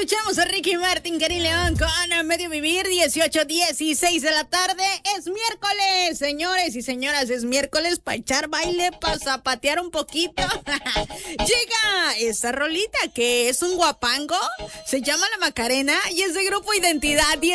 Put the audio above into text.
Escuchamos a Ricky Martin, Karin León con Medio Vivir, 18:16 de la tarde. Es miércoles, señores y señoras, es miércoles para echar baile, para zapatear un poquito. Llega esta rolita que es un guapango, se llama La Macarena y es de Grupo Identidad.